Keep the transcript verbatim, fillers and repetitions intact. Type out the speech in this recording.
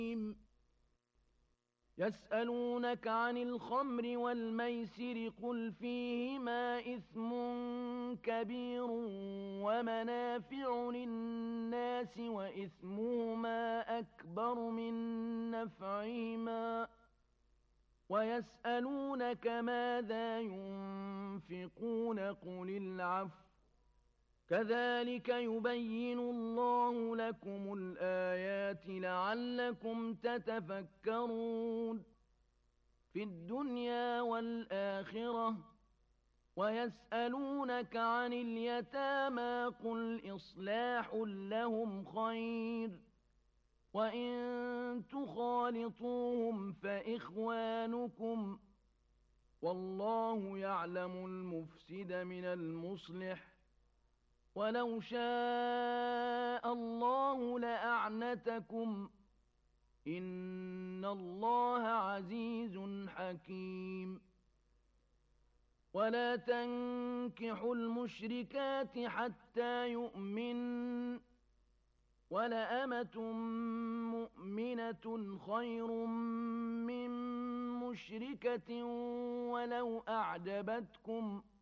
يسألونك عن الخمر والميسر قل فيهما إثم كبير ومنافع للناس وإثمهما أكبر من نفعهما ويسألونك ماذا ينفقون قل العفو كذلك يبين الله لكم الآيات لعلكم تتفكرون في الدنيا والآخرة ويسألونك عن اليتامى قل إصلاح لهم خير وإن تخالطوهم فإخوانكم والله يعلم المفسد من المصلح ولو شاء الله لأعنتكم إن الله عزيز حكيم ولا تنكحوا المشركات حتى يؤمن ولأمة مؤمنة خير من مشركة ولو أعجبتكم